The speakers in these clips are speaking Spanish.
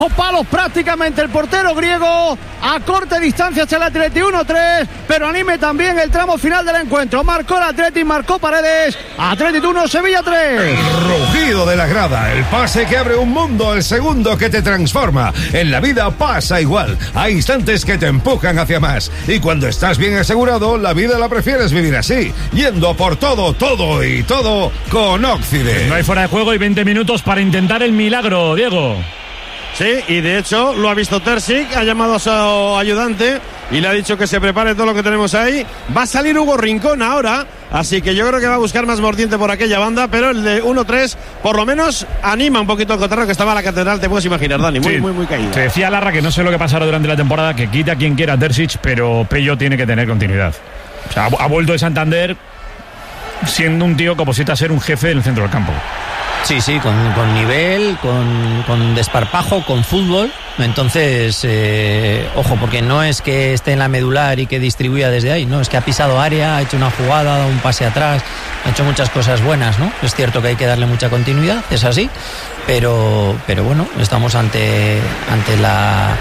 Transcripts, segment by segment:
palos prácticamente el portero griego, a corta distancia hacia el Atleti 1-3, pero anime también el tramo final del encuentro. Marcó el Atleti, marcó Paredes. Atleti 1, Sevilla 3. El rugido de la grada, el pase que abre un mundo, el segundo que te transforma. En la vida pasa igual, hay instantes que te empujan hacia más, y cuando estás bien asegurado, la vida la prefieres vivir así, yendo por todo, todo y todo con Occident. No hay fuera de juego y 20 minutos para intentar el milagro, Diego. Sí, y de hecho lo ha visto Terzic, ha llamado a su ayudante y le ha dicho que se prepare todo lo que tenemos ahí. Va a salir Hugo Rincón ahora, así que yo creo que va a buscar más mordiente por aquella banda, pero el de 1-3 por lo menos anima un poquito el cotarro que estaba en la catedral, te puedes imaginar, Dani, muy caído. Te decía Larra que no sé lo que pasará durante la temporada, que quita a quien quiera Terzic, pero Pello tiene que tener continuidad. O sea, ha vuelto de Santander siendo un tío que oposita a ser un jefe del centro del campo. Sí, con nivel, con desparpajo, con fútbol. Entonces, ojo, porque no es que esté en la medular y que distribuya desde ahí, no, es que ha pisado área, ha hecho una jugada, ha dado un pase atrás, ha hecho muchas cosas buenas, ¿no? Es cierto que hay que darle mucha continuidad, es así, pero bueno, estamos ante la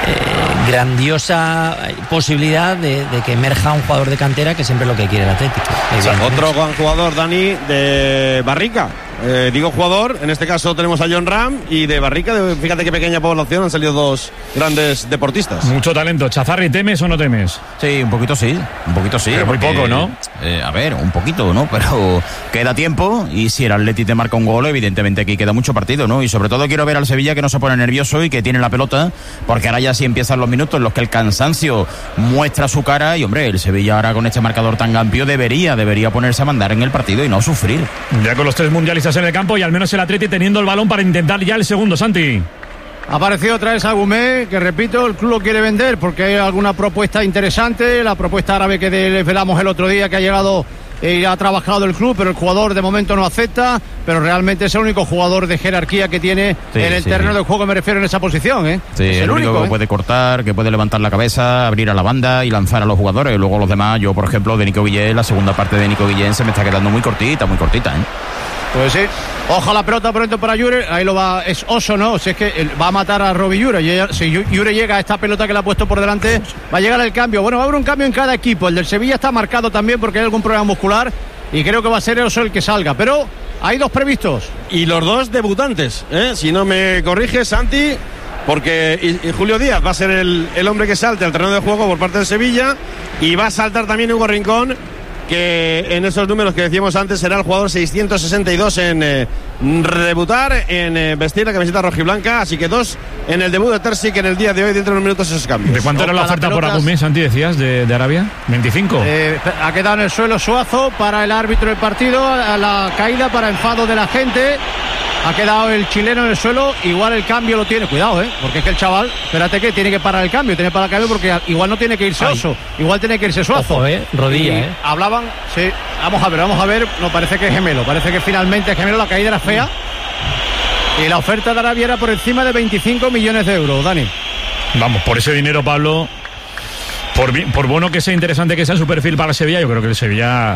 grandiosa posibilidad de que emerja un jugador de cantera, que siempre es lo que quiere el Atlético. Otro gran jugador, Dani, de Barrica. Digo jugador, en este caso tenemos a John Ram, y de Barrica, fíjate qué pequeña población, han salido dos grandes deportistas. Mucho talento. Chazarri, ¿temes o no temes? Sí, un poquito sí. Pero muy poco, ¿no? A ver, un poquito, ¿no? Pero queda tiempo, y si el Atleti te marca un gol, evidentemente aquí queda mucho partido, ¿no? Y sobre todo quiero ver al Sevilla que no se pone nervioso y que tiene la pelota, porque ahora ya sí empiezan los minutos en los que el cansancio muestra su cara, y hombre, el Sevilla ahora con este marcador tan amplio debería ponerse a mandar en el partido y no sufrir. Ya con los 3 mundialistas en el campo, y al menos el Atleti teniendo el balón para intentar ya el segundo, Santi. Ha aparecido otra vez Agumé, que repito, el club lo quiere vender porque hay alguna propuesta interesante, la propuesta árabe que les velamos el otro día, que ha llegado y ha trabajado el club, pero el jugador de momento no acepta, pero realmente es el único jugador de jerarquía que tiene en el terreno de juego, me refiero, en esa posición, ¿eh? Sí, es el único que puede cortar, que puede levantar la cabeza, abrir a la banda y lanzar a los jugadores. Luego los demás, yo por ejemplo de Nico Guillén, la segunda parte de Nico Guillén se me está quedando muy cortita, ¿eh? Pues sí, ojo la pelota pronto para Jure, ahí lo va, es Oso, ¿no? Si es que va a matar a Robbie Jure, y si Jure llega a esta pelota que le ha puesto por delante, va a llegar el cambio. Bueno, va a haber un cambio en cada equipo, el del Sevilla está marcado también porque hay algún problema muscular, y creo que va a ser Oso el que salga, pero hay 2 previstos. Y los 2 debutantes, si no me corriges, Santi, porque y Julio Díaz va a ser el hombre que salte al terreno de juego por parte del Sevilla, y va a saltar también Hugo Rincón, que en esos números que decíamos antes será el jugador 662 en debutar, en vestir la camiseta rojiblanca, así que 2 en el debut de Terzic en el día de hoy, dentro de unos minutos esos cambios. ¿De cuánto era la oferta por Agumé, Santi, decías, de Arabia? ¿25? Ha quedado en el suelo Suazo para el árbitro del partido, a la caída para enfado de la gente. Ha quedado el chileno en el suelo, igual el cambio lo tiene, cuidado, porque es que el chaval, espérate que tiene que parar el cambio, porque igual no tiene que irse Oso, igual tiene que irse Suazo. Ojo, rodilla, Hablaban, sí, vamos a ver, no, parece que es gemelo, parece que finalmente es gemelo, la caída era fea, y la oferta de Arabia era por encima de 25 millones de euros, Dani. Vamos, por ese dinero, Pablo, por bueno que sea, interesante que sea su perfil para Sevilla, yo creo que el Sevilla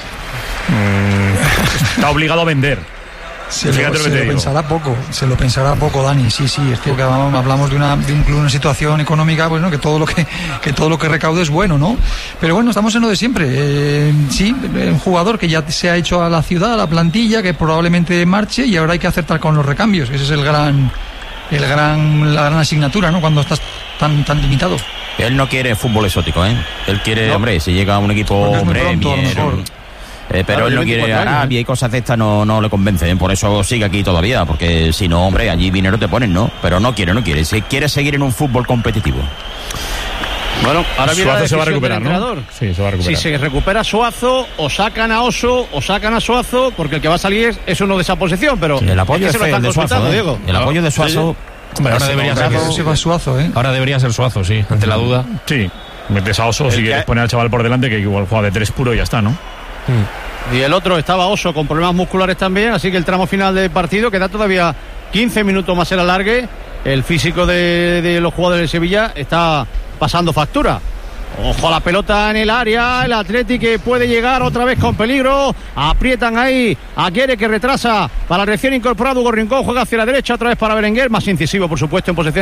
está obligado a vender. Se lo pensará poco, Dani. Sí, es cierto que hablamos de un club en una situación económica, pues no, que todo lo que recaude es bueno, ¿no? Pero bueno, estamos en lo de siempre. Un jugador que ya se ha hecho a la ciudad, a la plantilla, que probablemente marche, y ahora hay que acertar con los recambios. Ese es la gran asignatura, ¿no? Cuando estás tan limitado. Él no quiere fútbol exótico, ¿eh? Él quiere, hombre, si llega a un equipo pero él no quiere Arabia y cosas de estas, no le convencen, por eso sigue aquí todavía, porque si no, hombre, allí dinero te ponen, ¿no? Pero no quiere, si quiere seguir en un fútbol competitivo. Bueno, ahora viene Suazo se va a recuperar, ¿no? Sí, se va a recuperar. Si se recupera Suazo, o sacan a Oso, o sacan a Suazo, porque el que va a salir es uno de esa posición, pero sí, el apoyo es el de Suazo, Diego. El apoyo de Suazo. Hombre, ahora debería ser Suazo, Ahora debería ser Suazo, sí, ante la duda. Sí, metes a Oso, si quieres poner al chaval por delante, que igual juega de 3 puro y ya está, ¿no? Y el otro estaba Oso con problemas musculares también, así que el tramo final del partido queda todavía 15 minutos más el alargue. El físico de los jugadores de Sevilla está pasando factura. Ojo a la pelota en el área, el Athletic que puede llegar otra vez con peligro, aprietan ahí a Guerre que retrasa para el recién incorporado Hugo Rincón, juega hacia la derecha otra vez para Berenguer, más incisivo por supuesto en posesión